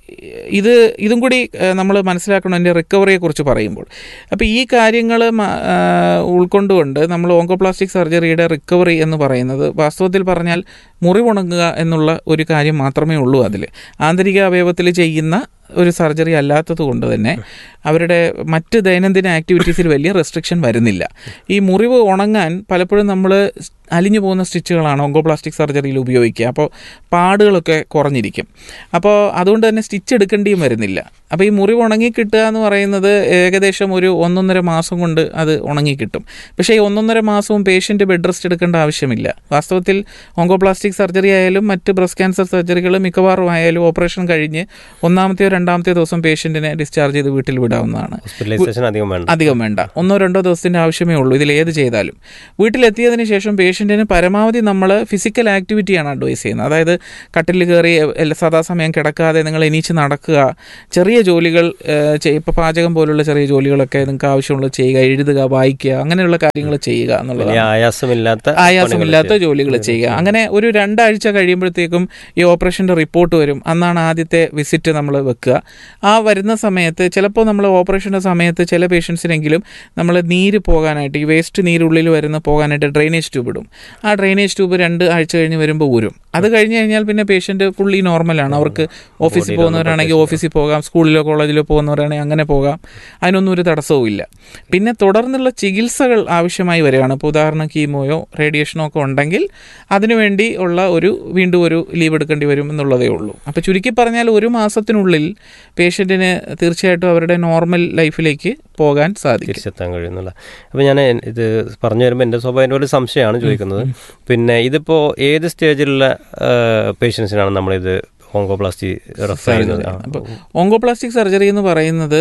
ഇതും കൂടി നമ്മൾ മനസ്സിലാക്കണം എൻ്റെ റിക്കവറിയെക്കുറിച്ച് പറയുമ്പോൾ. അപ്പോൾ ഈ കാര്യങ്ങൾ ഉൾക്കൊണ്ടുകൊണ്ട് നമ്മൾ ഓങ്കോപ്ലാസ്റ്റിക് സർജറിയുടെ റിക്കവറി എന്ന് പറയുന്നത് വാസ്തവത്തിൽ പറഞ്ഞാൽ മുറിവുണങ്ങുക എന്നുള്ള ഒരു കാര്യം മാത്രമേ ഉള്ളൂ. അതിൽ ആന്തരിക അവയവത്തിൽ ചെയ്യുന്ന ഒരു സർജറി അല്ലാത്തത് കൊണ്ട് തന്നെ അവരുടെ മറ്റ് ദൈനംദിന ആക്ടിവിറ്റീസിൽ വലിയ റെസ്ട്രിക്ഷൻ വരുന്നില്ല. ഈ മുറിവ് ഉണങ്ങാൻ പലപ്പോഴും നമ്മൾ അലിഞ്ഞു പോകുന്ന സ്റ്റിച്ചുകളാണ് ഓങ്കോപ്ലാസ്റ്റിക് സർജറിയിൽ ഉപയോഗിക്കുക. അപ്പോൾ പാടുകളൊക്കെ കുറഞ്ഞിരിക്കും. അപ്പോൾ അതുകൊണ്ട് തന്നെ സ്റ്റിച്ച് എടുക്കേണ്ടിയും വരുന്നില്ല. അപ്പോൾ ഈ മുറിവ് ഉണങ്ങിക്കിട്ടുക എന്ന് പറയുന്നത് ഏകദേശം ഒരു 1.5 മാസം കൊണ്ട് അത് ഉണങ്ങിക്കിട്ടും. പക്ഷേ ഈ 1.5 മാസവും പേഷ്യൻ്റ് ബെഡ് റെസ്റ്റ് എടുക്കേണ്ട ആവശ്യമില്ല. വാസ്തവത്തിൽ ഓങ്കോപ്ലാസ്റ്റിക് സർജറി ആയാലും മറ്റ് ബ്രസ്റ്റ് ക്യാൻസർ സർജറികൾ മിക്കവാറും ആയാലും ഓപ്പറേഷൻ കഴിഞ്ഞ് 1-ാമത്തെ 2ാമത്തെ ദിവസം പേഷ്യൻറ്റിനെ ഡിസ്ചാർജ് ചെയ്ത് വീട്ടിൽ വിടാവുന്നതാണ്. അധികം വേണ്ട, 1-2 ദിവസത്തിൻ്റെ ആവശ്യമേ ഉള്ളൂ ഇതിലേത് ചെയ്താലും. വീട്ടിലെത്തിയതിന് ശേഷം പേഷ്യൻറ്റിന് പരമാവധി നമ്മൾ ഫിസിക്കൽ ആക്ടിവിറ്റിയാണ് അഡ്വൈസ് ചെയ്യുന്നത്. അതായത് കട്ടിൽ കയറി സദാസമയം കിടക്കാതെ നിങ്ങൾ എണീച്ച് നടക്കുക, ചെറിയ ജോലികൾ ഇപ്പോൾ പാചകം പോലുള്ള ചെറിയ ജോലികളൊക്കെ നിങ്ങൾക്ക് ആവശ്യമുള്ളത് ചെയ്യുക, എഴുതുക, വായിക്കുക, അങ്ങനെയുള്ള കാര്യങ്ങൾ ചെയ്യുക എന്നുള്ളതാണ്. ആയാസമില്ലാത്ത ജോലികൾ ചെയ്യുക. അങ്ങനെ ഒരു 2 ആഴ്ച കഴിയുമ്പോഴത്തേക്കും ഈ ഓപ്പറേഷൻ്റെ റിപ്പോർട്ട് വരും. അന്നാണ് ആദ്യത്തെ വിസിറ്റ് നമ്മൾ വെക്കുക. ആ വരുന്ന സമയത്ത് ചിലപ്പോൾ നമ്മൾ ഓപ്പറേഷൻ്റെ സമയത്ത് ചില പേഷ്യൻസിനെങ്കിലും നമ്മൾ നീര് പോകാനായിട്ട്, ഈ വേസ്റ്റ് നീരുള്ളിൽ പോകാനായിട്ട് ഡ്രെയിനേജ് ട്യൂബ് ഇടും. ആ ഡ്രെയിനേജ് ട്യൂബ് 2 ആഴ്ച കഴിഞ്ഞ് വരുമ്പോൾ ഊരും. അത് കഴിഞ്ഞ് കഴിഞ്ഞാൽ പിന്നെ പേഷ്യൻ്റ് ഫുള്ളി നോർമലാണ്. അവർക്ക് ഓഫീസിൽ പോകുന്നവരാണെങ്കിൽ ഓഫീസിൽ പോകാം, സ്കൂളിലോ കോളേജിലോ പോകുന്നവരാണെങ്കിൽ അങ്ങനെ പോകാം, അതിനൊന്നും ഒരു തടസ്സവും ഇല്ല. പിന്നെ തുടർന്നുള്ള ചികിത്സകൾ ആവശ്യമായി വരികയാണ്. ഇപ്പോൾ ഉദാഹരണം കീമോയോ റേഡിയേഷനോ ഒക്കെ ഉണ്ടെങ്കിൽ അതിനുവേണ്ടി ഉള്ള വീണ്ടും ഒരു ലീവ് എടുക്കേണ്ടി വരും എന്നുള്ളതേ ഉള്ളൂ. അപ്പോൾ ചുരുക്കി പറഞ്ഞാൽ 1 മാസത്തിനുള്ളിൽ പേഷ്യൻറ്റിന് തീർച്ചയായിട്ടും അവരുടെ നോർമൽ ലൈഫിലേക്ക് പോകാൻ സാധിക്കും, തിരിച്ചെത്താൻ കഴിയുന്നുള്ള. അപ്പോൾ ഞാൻ ഇത് പറഞ്ഞു വരുമ്പോൾ എൻ്റെ സ്വാഭാവിക ഒരു സംശയമാണ് ചോദിക്കുന്നത്. പിന്നെ ഇതിപ്പോൾ ഏത് സ്റ്റേജിലുള്ള പേഷ്യൻസിനാണ് നമ്മളിത് ഓങ്കോപ്ലാസ്റ്റി റെഫർ ചെയ്യുന്നത്? അപ്പോൾ ഓങ്കോപ്ലാസ്റ്റിക് സർജറി എന്ന് പറയുന്നത്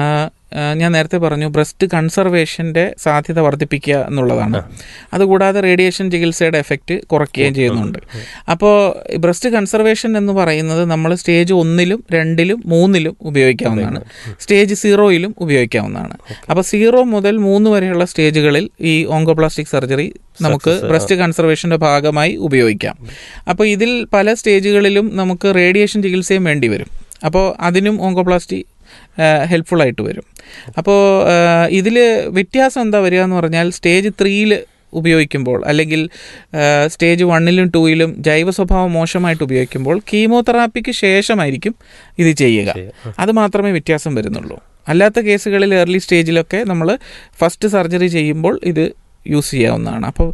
ഞാൻ നേരത്തെ പറഞ്ഞു ബ്രസ്റ്റ് കൺസർവേഷൻ്റെ സാധ്യത വർദ്ധിപ്പിക്കുക എന്നുള്ളതാണ്. അതുകൂടാതെ റേഡിയേഷൻ ചികിത്സയുടെ എഫക്റ്റ് കുറയ്ക്കുകയും ചെയ്യുന്നുണ്ട്. അപ്പോൾ ബ്രസ്റ്റ് കൺസർവേഷൻ എന്ന് പറയുന്നത് നമ്മൾ സ്റ്റേജ് 1-ലും 2-ലും 3-ലും ഉപയോഗിക്കാവുന്നതാണ്, സ്റ്റേജ് 0-ലും ഉപയോഗിക്കാവുന്നതാണ്. അപ്പോൾ 0 മുതൽ 3 വരെയുള്ള സ്റ്റേജുകളിൽ ഈ ഓങ്കോപ്ലാസ്റ്റിക് സർജറി നമുക്ക് ബ്രസ്റ്റ് കൺസർവേഷൻ്റെ ഭാഗമായി ഉപയോഗിക്കാം. അപ്പോൾ ഇതിൽ പല സ്റ്റേജുകളിലും നമുക്ക് റേഡിയേഷൻ ചികിത്സയും വേണ്ടി വരും. അപ്പോൾ അതിനും ഓങ്കോപ്ലാസ്റ്റി ഹെൽപ്ഫുള്ളായിട്ട് വരും. അപ്പോൾ ഇതിൽ വ്യത്യാസം എന്താ വരിക എന്ന് പറഞ്ഞാൽ സ്റ്റേജ് 3-ൽ ഉപയോഗിക്കുമ്പോൾ അല്ലെങ്കിൽ സ്റ്റേജ് 1-ലും 2-ലും ജൈവ സ്വഭാവം മോശമായിട്ട് ഉപയോഗിക്കുമ്പോൾ കീമോതെറാപ്പിക്ക് ശേഷമായിരിക്കും ഇത് ചെയ്യുക. അത് മാത്രമേ വ്യത്യാസം വരുന്നുള്ളൂ. അല്ലാത്ത കേസുകളിൽ ഏർലി സ്റ്റേജിലൊക്കെ ഫസ്റ്റ് സർജറി ചെയ്യുമ്പോൾ ഇത് യൂസ് ചെയ്യാവുന്നതാണ്. അപ്പോൾ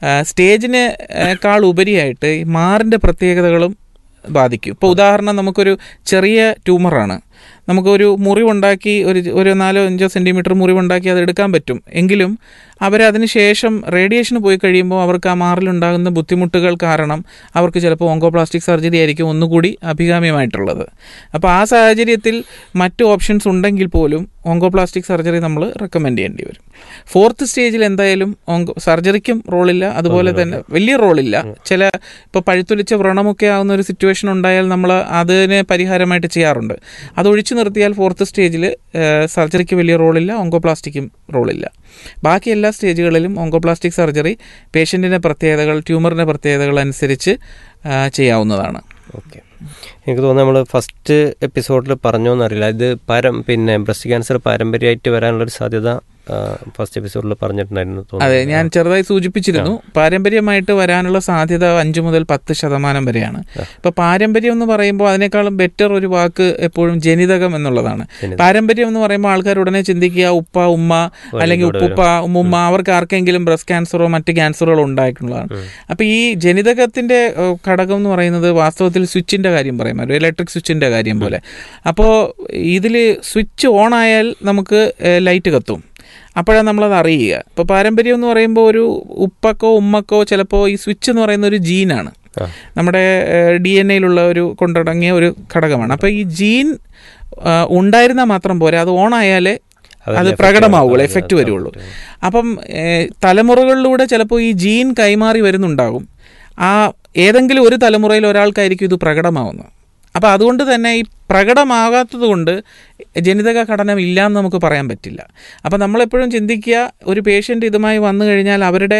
സ്റ്റേജിനേക്കാൾ ഉപരിയായിട്ട് ഈ മാറിൻ്റെ പ്രത്യേകതകളും ബാധിക്കും. ഇപ്പോൾ ഉദാഹരണം നമുക്കൊരു ചെറിയ ട്യൂമറാണ്, നമുക്കൊരു മുറിവുണ്ടാക്കി ഒരു 4-5 സെൻറ്റിമീറ്റർ മുറിവുണ്ടാക്കി അത് എടുക്കാൻ പറ്റും. എങ്കിലും അവരതിന് ശേഷം റേഡിയേഷന് പോയി കഴിയുമ്പോൾ അവർക്ക് ആ മാറിലുണ്ടാകുന്ന ബുദ്ധിമുട്ടുകൾ കാരണം അവർക്ക് ചിലപ്പോൾ ഓങ്കോപ്ലാസ്റ്റിക് സർജറി ആയിരിക്കും ഒന്നുകൂടി അഭികാമ്യമായിട്ടുള്ളത്. അപ്പോൾ ആ സാഹചര്യത്തിൽ മറ്റ് ഓപ്ഷൻസ് ഉണ്ടെങ്കിൽ പോലും ഓങ്കോപ്ലാസ്റ്റിക് സർജറി നമ്മൾ റെക്കമെൻഡ് ചെയ്യേണ്ടി വരും. 4th സ്റ്റേജിൽ എന്തായാലും സർജറിക്കും റോളില്ല, അതുപോലെ തന്നെ വലിയ റോളില്ല. ഇപ്പോൾ പഴുത്തൊലിച്ച വ്രണമൊക്കെ ആകുന്ന ഒരു സിറ്റുവേഷൻ ഉണ്ടായാൽ നമ്മൾ അതിന് പരിഹാരമായിട്ട് ചെയ്യാറുണ്ട്. അതൊഴിച്ചു നിർത്തിയാൽ 4th സ്റ്റേജിൽ സർജറിക്ക് വലിയ റോളില്ല, ഓങ്കോപ്ലാസ്റ്റിക്കും റോളില്ല. ബാക്കി എല്ലാ സ്റ്റേജുകളിലും ഓങ്കോപ്ലാസ്റ്റിക് സർജറി പേഷ്യൻറ്റിൻ്റെ പ്രത്യേകതകൾ, ട്യൂമറിൻ്റെ പ്രത്യേകതകൾ അനുസരിച്ച് ചെയ്യാവുന്നതാണ്. ഓക്കെ, എനിക്ക് തോന്നുന്നു നമ്മൾ ഫസ്റ്റ് എപ്പിസോഡിൽ പറഞ്ഞോന്നറിയില്ല, ഇത് ബ്രസ്റ്റ് ക്യാൻസർ പാരമ്പര്യമായിട്ട് വരാനുള്ളൊരു സാധ്യത ഫസ്റ്റ് എപ്പിസോഡിൽ പറഞ്ഞിട്ടുണ്ടായിരുന്നു. അതെ, ഞാൻ ചെറുതായി സൂചിപ്പിച്ചിരുന്നു. പാരമ്പര്യമായിട്ട് വരാനുള്ള സാധ്യത 5 മുതൽ 10% വരെയാണ്. ഇപ്പോൾ പാരമ്പര്യം എന്ന് പറയുമ്പോൾ അതിനേക്കാളും ബെറ്റർ ഒരു വാക്ക് എപ്പോഴും ജനിതകം എന്നുള്ളതാണ്. പാരമ്പര്യം എന്ന് പറയുമ്പോൾ ആൾക്കാർ ഉടനെ ചിന്തിക്കുക ഉപ്പ, ഉമ്മ അല്ലെങ്കിൽ ഉപ്പുപ്പ, ഉമ്മുമ്മ, അവർക്ക് ആർക്കെങ്കിലും ബ്രസ്റ്റ് ക്യാൻസറോ മറ്റ് ക്യാൻസറുകളോ ഉണ്ടായിട്ടുള്ളതാണ്. അപ്പോൾ ഈ ജനിതകത്തിൻ്റെ ഘടകം എന്ന് പറയുന്നത് വാസ്തവത്തിൽ സ്വിച്ചിൻ്റെ കാര്യം പറയാം, ഒരു ഇലക്ട്രിക് സ്വിച്ചിൻ്റെ കാര്യം പോലെ. അപ്പോൾ ഇതിൽ സ്വിച്ച് ഓൺ ആയാൽ നമുക്ക് ലൈറ്റ് കത്തും, അപ്പോഴാണ് നമ്മളത് അറിയുക. ഇപ്പോൾ പാരമ്പര്യം എന്ന് പറയുമ്പോൾ ഒരു ഉപ്പക്കോ ഉമ്മക്കോ ചിലപ്പോൾ ഈ സ്വിച്ച് എന്ന് പറയുന്ന ഒരു ജീനാണ്, നമ്മുടെ DNA-യിലുള്ള ഒരു കൊണ്ടടങ്ങിയ ഒരു ഘടകമാണ്. അപ്പോൾ ഈ ജീൻ ഉണ്ടായിരുന്നാൽ മാത്രം പോരാ, അത് ഓണായാലേ അത് പ്രകടമാവുള്ളൂ, എഫക്റ്റ് വരുള്ളൂ. അപ്പം തലമുറകളിലൂടെ ചിലപ്പോൾ ഈ ജീൻ കൈമാറി വരുന്നുണ്ടാകും. ആ ഏതെങ്കിലും ഒരു തലമുറയിൽ ഒരാൾക്കായിരിക്കും ഇത് പ്രകടമാവുന്നത്. അപ്പോൾ അതുകൊണ്ട് തന്നെ ഈ പ്രകടമാകാത്തത് കൊണ്ട് ജനിതക ഘടന ഇല്ലയെന്ന് നമുക്ക് പറയാൻ പറ്റില്ല. അപ്പോൾ നമ്മളെപ്പോഴും ചിന്തിക്കുക, ഒരു പേഷ്യൻ്റ് ഇതുമായി വന്നു കഴിഞ്ഞാൽ അവരുടെ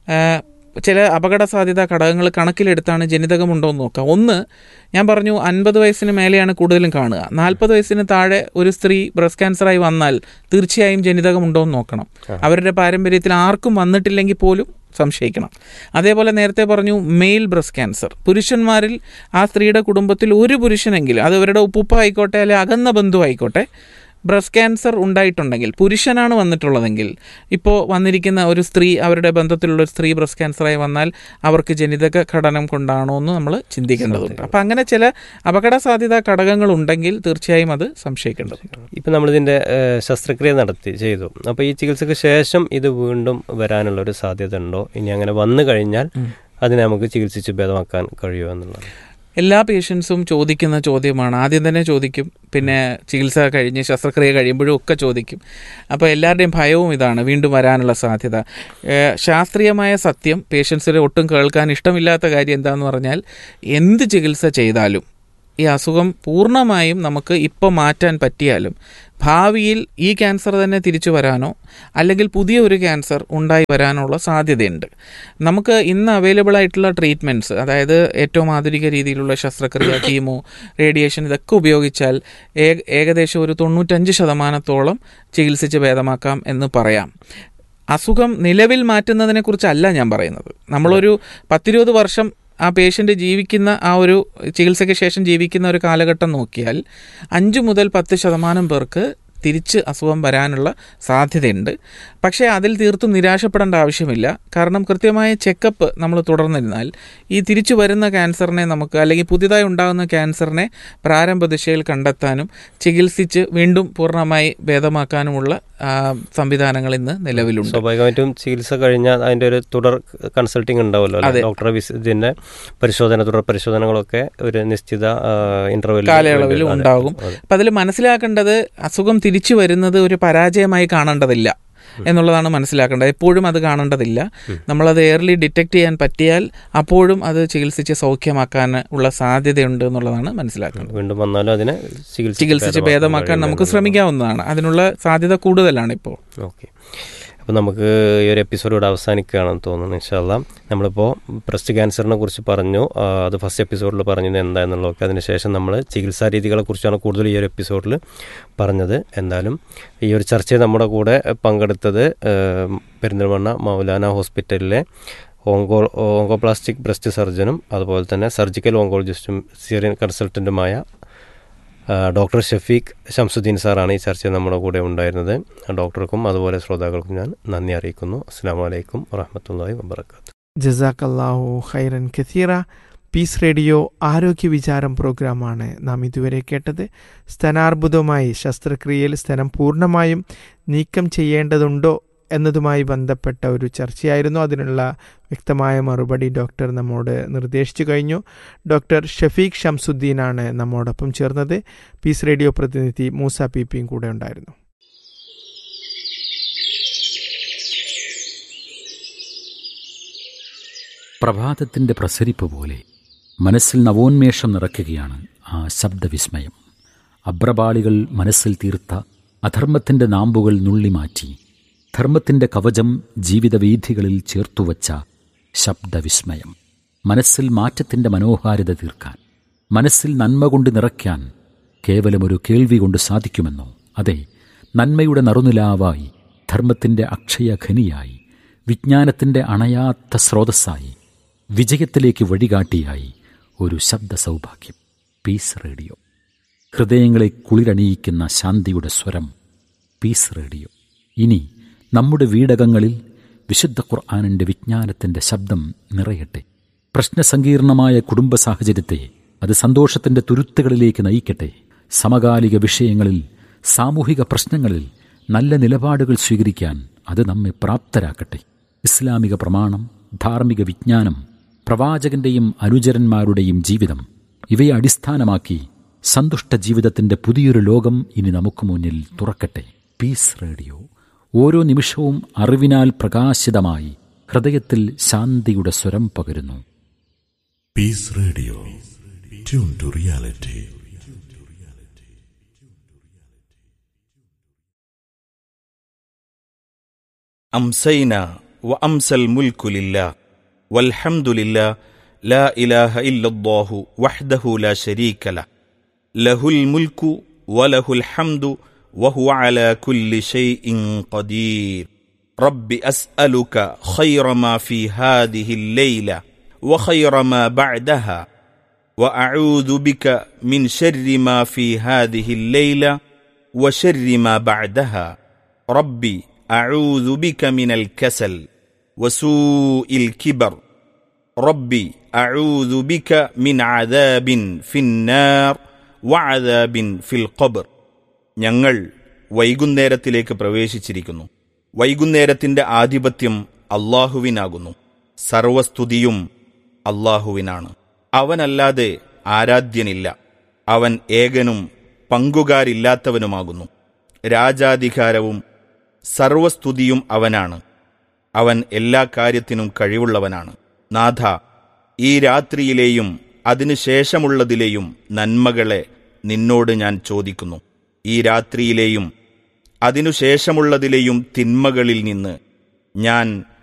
ചില അപകട സാധ്യതാ ഘടകങ്ങൾ കണക്കിലെടുത്താണ് ജനിതകമുണ്ടോ എന്ന് നോക്കുക. ഒന്ന്, ഞാൻ പറഞ്ഞു 50 വയസ്സിന് മേലെയാണ് കൂടുതലും കാണുക. 40 വയസ്സിന് താഴെ ഒരു സ്ത്രീ ബ്രസ്റ്റ് ക്യാൻസറായി വന്നാൽ തീർച്ചയായും ജനിതകമുണ്ടോ എന്ന് നോക്കണം. അവരുടെ പാരമ്പര്യത്തിൽ ആർക്കും വന്നിട്ടില്ലെങ്കിൽ പോലും സംശയിക്കണം. അതേപോലെ നേരത്തെ പറഞ്ഞു മെയിൽ ബ്രസ്റ്റ് ക്യാൻസർ, പുരുഷന്മാരിൽ ആ സ്ത്രീയുടെ കുടുംബത്തിൽ ഒരു പുരുഷനെങ്കിലും, അത് അവരുടെ ഉപ്പുപ്പ ആയിക്കോട്ടെ അല്ലെങ്കിൽ അകന്ന ബന്ധു ആയിക്കോട്ടെ, ബ്രസ്റ്റ് ക്യാൻസർ ഉണ്ടായിട്ടുണ്ടെങ്കിൽ, പുരുഷനാണ് വന്നിട്ടുള്ളതെങ്കിൽ, ഇപ്പോൾ വന്നിരിക്കുന്ന ഒരു സ്ത്രീ, അവരുടെ ബന്ധത്തിലുള്ള ഒരു സ്ത്രീ ബ്രസ്റ്റ് ക്യാൻസറായി വന്നാൽ അവർക്ക് ജനിതക ഘടനം കൊണ്ടാണോ എന്ന് നമ്മൾ ചിന്തിക്കേണ്ടതുണ്ട്. അപ്പോൾ അങ്ങനെ ചില അപകട സാധ്യതാ ഘടകങ്ങൾ ഉണ്ടെങ്കിൽ തീർച്ചയായും അത് സംശയിക്കേണ്ടതുണ്ട്. ഇപ്പം നമ്മളിതിൻ്റെ ശസ്ത്രക്രിയ ചെയ്തു. അപ്പോൾ ഈ ചികിത്സയ്ക്ക് ശേഷം ഇത് വീണ്ടും വരാനുള്ളൊരു സാധ്യത ഉണ്ടോ? ഇനി അങ്ങനെ വന്നു കഴിഞ്ഞാൽ അതിനെ നമുക്ക് ചികിത്സിച്ച് ഭേദമാക്കാൻ കഴിയുമോ എന്നുള്ളത്? എല്ലാ പേഷ്യൻസും ചോദിക്കുന്ന ചോദ്യമാണ്. ആദ്യം തന്നെ ചോദിക്കും, പിന്നെ ചികിത്സ കഴിഞ്ഞ് ശസ്ത്രക്രിയ കഴിയുമ്പോഴും ഒക്കെ ചോദിക്കും. അപ്പോൾ എല്ലാവരുടെയും ഭയവും ഇതാണ്, വീണ്ടും വരാനുള്ള സാധ്യത. ശാസ്ത്രീയമായ സത്യം പേഷ്യൻസിന് ഒട്ടും കേൾക്കാൻ ഇഷ്ടമില്ലാത്ത കാര്യം എന്താണെന്ന് പറഞ്ഞാൽ, എന്ത് ചികിത്സ ചെയ്താലും ഈ അസുഖം പൂർണ്ണമായും നമുക്ക് ഇപ്പോൾ മാറ്റാൻ പറ്റിയാലും ഭാവിയിൽ ഈ ക്യാൻസർ തന്നെ തിരിച്ചു വരാനോ അല്ലെങ്കിൽ പുതിയ ഒരു ക്യാൻസർ ഉണ്ടായി വരാനുള്ള സാധ്യതയുണ്ട്. നമുക്ക് ഇന്ന് അവൈലബിൾ ആയിട്ടുള്ള ട്രീറ്റ്മെൻറ്റ്സ്, അതായത് ഏറ്റവും ആധുനിക രീതിയിലുള്ള ശസ്ത്രക്രിയ, കീമോ, റേഡിയേഷൻ, ഇതൊക്കെ ഉപയോഗിച്ചാൽ ഏകദേശം ഒരു 95% ചികിത്സിച്ച് ഭേദമാക്കാം എന്ന് പറയാം. അസുഖം നിലവിൽ മാറ്റുന്നതിനെക്കുറിച്ചല്ല ഞാൻ പറയുന്നത്. നമ്മളൊരു 10-20 വർഷം ആ പേഷ്യൻ്റ് ജീവിക്കുന്ന, ആ ഒരു ചികിത്സയ്ക്ക് ശേഷം ജീവിക്കുന്ന ഒരു കാലഘട്ടം നോക്കിയാൽ 5 മുതൽ 10% പേർക്ക് തിരിച്ച് അസുഖം വരാനുള്ള സാധ്യതയുണ്ട്. പക്ഷേ അതിൽ തീർത്തും നിരാശപ്പെടേണ്ട ആവശ്യമില്ല. കാരണം കൃത്യമായ ചെക്കപ്പ് നമ്മൾ തുടർന്നിരുന്നാൽ ഈ തിരിച്ചു വരുന്ന ക്യാൻസറിനെ നമുക്ക്, അല്ലെങ്കിൽ പുതിയതായി ഉണ്ടാകുന്ന ക്യാൻസറിനെ പ്രാരംഭ ദിശയിൽ കണ്ടെത്താനും ചികിത്സിച്ച് വീണ്ടും പൂർണ്ണമായി ഭേദമാക്കാനുമുള്ള സംവിധാനങ്ങൾ ഇന്ന് നിലവിലുണ്ട്. സ്വാഭാവികമായിട്ടും ചികിത്സ കഴിഞ്ഞാൽ അതിൻ്റെ ഒരു തുടർ കൺസൾട്ടിങ് ഉണ്ടാവുമല്ലോ, ഡോക്ടറെ ഇതിൻ്റെ തുടർ പരിശോധനകളൊക്കെ ഒരു നിശ്ചിത ഇന്റർവെൽ കാലയളവിൽ ഉണ്ടാകും. അപ്പം അതിൽ മനസ്സിലാക്കേണ്ടത്, അസുഖം തിരിച്ചു വരുന്നത് ഒരു പരാജയമായി കാണേണ്ടതില്ല എന്നുള്ളതാണ് മനസ്സിലാക്കേണ്ടത്. എപ്പോഴും അത് കാണേണ്ടതില്ല. നമ്മളത് എയർലി ഡിറ്റക്ട് ചെയ്യാൻ പറ്റിയാൽ അപ്പോഴും അത് ചികിത്സിച്ച് സൗഖ്യമാക്കാൻ ഉള്ള സാധ്യതയുണ്ട് എന്നുള്ളതാണ് മനസ്സിലാക്കേണ്ടത്. വീണ്ടും വന്നാലും അതിനെ ചികിത്സിച്ച് ഭേദമാക്കാൻ നമുക്ക് ശ്രമിക്കാവുന്നതാണ്. അതിനുള്ള സാധ്യത കൂടുതലാണ് ഇപ്പോൾ. ഓക്കെ, അപ്പോൾ നമുക്ക് ഈ ഒരു എപ്പിസോഡ് ഇവിടെ അവസാനിക്കുകയാണെന്ന് തോന്നുന്നു. ഇൻഷാ അല്ലാഹ് നമ്മളിപ്പോൾ ബ്രസ്റ്റ് ക്യാൻസറിനെ കുറിച്ച് പറഞ്ഞു, അത് ഫസ്റ്റ് എപ്പിസോഡിൽ പറഞ്ഞത് എന്താണെന്നുള്ളതൊക്കെ. അതിനുശേഷം നമ്മൾ ചികിത്സാ രീതികളെ കുറിച്ചാണ് കൂടുതൽ ഈ ഒരു എപ്പിസോഡിൽ പറഞ്ഞത്. എന്തായാലും ഈ ഒരു ചർച്ചയിൽ നമ്മുടെ കൂടെ പങ്കെടുത്തത് പെരിന്തൽമണ്ണ മൗലാന ഹോസ്പിറ്റലിലെ ഓങ്കോപ്ലാസ്റ്റിക് ബ്രസ്റ്റ് സർജനും അതുപോലെ തന്നെ surgical ഓങ്കോളജിസ്റ്റും Syrian കൺസൾട്ടൻറ്റുമായ doctor Shafeeq Shamsuddin സാറാണ് ഈ ചർച്ചയിൽ നമ്മുടെ കൂടെ ഉണ്ടായിരുന്നത്. ഡോക്ടർക്കും അതുപോലെ ശ്രോതാക്കൾക്കും ഞാൻ നന്ദി അറിയിക്കുന്നു. അസ്സലാമു അലൈക്കും വറഹ്മത്തുള്ളാഹി വബറകാതുഹു. ജസാക്കല്ലാഹു ഖൈറൻ കസീറ. പീസ് റേഡിയോ ആരോഗ്യ വിചാരം പ്രോഗ്രാമാണ് നാം ഇതുവരെ കേട്ടത്. സ്തനാർബുദമായി ശസ്ത്രക്രിയയിൽ സ്തനം പൂർണ്ണമായും നീക്കം ചെയ്യേണ്ടതുണ്ടോ എന്നതുമായി ബന്ധപ്പെട്ട ഒരു ചർച്ചയായിരുന്നു. അതിനുള്ള വ്യക്തമായ മറുപടി ഡോക്ടർ നമ്മോട് നിർദ്ദേശിച്ചു കഴിഞ്ഞു. ഡോക്ടർ ഷഫീഖ് ഷംസുദ്ദീനാണ് നമ്മോടൊപ്പം ചേർന്നത്. പീസ് റേഡിയോ പ്രതിനിധി മൂസ പിയും കൂടെ ഉണ്ടായിരുന്നു. പ്രഭാതത്തിൻ്റെ പ്രസരിപ്പ് പോലെ മനസ്സിൽ നവോന്മേഷം നിറയ്ക്കുകയാണ് ആ ശബ്ദവിസ്മയം. അബ്രപാളികൾ മനസ്സിൽ തീർത്ത അധർമ്മത്തിൻ്റെ നാമ്പുകൾ നുള്ളിമാറ്റി ധർമ്മത്തിൻ്റെ കവചം ജീവിതവീഥികളിൽ ചേർത്തുവച്ച ശബ്ദവിസ്മയം. മനസ്സിൽ മാറ്റത്തിൻ്റെ മനോഹാരിത തീർക്കാൻ, മനസ്സിൽ നന്മ കൊണ്ട് നിറയ്ക്കാൻ കേവലമൊരു കേൾവി കൊണ്ട് സാധിക്കുമെന്നോ? അതെ, നന്മയുടെ നറുനിലാവായി, ധർമ്മത്തിൻ്റെ അക്ഷയഖനിയായി, വിജ്ഞാനത്തിൻ്റെ അണയാത്ത സ്രോതസ്സായി, വിജയത്തിലേക്ക് വഴികാട്ടിയായി ഒരു ശബ്ദ സൗഭാഗ്യം. പീസ് റേഡിയോ, ഹൃദയങ്ങളെ കുളിരണിയിക്കുന്ന ശാന്തിയുടെ സ്വരം. Piece radio. ഇനി നമ്മുടെ വീടകങ്ങളിൽ വിശുദ്ധ ഖുർആനിൻ്റെ വിജ്ഞാനത്തിൻ്റെ ശബ്ദം നിറയട്ടെ. പ്രശ്നസങ്കീർണമായ കുടുംബ സാഹചര്യത്തെ അത് സന്തോഷത്തിൻ്റെ തുരുത്തുകളിലേക്ക് നയിക്കട്ടെ. സമകാലിക വിഷയങ്ങളിൽ, സാമൂഹിക പ്രശ്നങ്ങളിൽ നല്ല നിലപാടുകൾ സ്വീകരിക്കാൻ അത് നമ്മെ പ്രാപ്തരാക്കട്ടെ. ഇസ്ലാമിക പ്രമാണം, ധാർമ്മിക വിജ്ഞാനം, പ്രവാചകന്റെയും അനുചരന്മാരുടെയും ജീവിതം, ഇവയെ അടിസ്ഥാനമാക്കി സന്തുഷ്ട ജീവിതത്തിൻ്റെ പുതിയൊരു ലോകം ഇനി നമുക്ക് മുന്നിൽ തുറക്കട്ടെ. പീസ് റേഡിയോ ഓരോ നിമിഷവും അറിവിനാൽ പ്രകാശിതമായി ഹൃദയത്തിൽ ശാന്തിയുടെ സ്വരം പകരുന്നു. Piece radio, tune to reality. أمسينا وأمسى الملك لله والحمد لله لا إله إلا الله وحده لا شريك له له الملك وله الحمد وهو على كل شيء قدير رب أسألك خير ما في هذه الليلة وخير ما بعدها وأعوذ بك من شر ما في هذه الليلة وشر ما بعدها ربي أعوذ بك من الكسل وسوء الكبر ربي أعوذ بك من عذاب في النار وعذاب في القبر. ഞങ്ങൾ വൈകുന്നേരത്തിലേക്ക് പ്രവേശിച്ചിരിക്കുന്നു. വൈകുന്നേരത്തിന്റെ ആധിപത്യം അല്ലാഹുവിനാകുന്നു. സർവസ്തുതിയും അല്ലാഹുവിനാണ്. അവനല്ലാതെ ആരാധ്യനില്ല. അവൻ ഏകനും പങ്കുകാരില്ലാത്തവനുമാകുന്നു. രാജാധികാരവും സർവസ്തുതിയും അവനാണ്. അവൻ എല്ലാ കാര്യത്തിനും കഴിവുള്ളവനാണ്. നാഥ, ഈ രാത്രിയിലെയും അതിനുശേഷമുള്ളതിലെയും നന്മകളെ നിന്നോട് ഞാൻ ചോദിക്കുന്നു. ഈ രാത്രിയിലെയും അതിനുശേഷമുള്ളതിലെയും തിന്മകളിൽ നിന്ന് ഞാൻ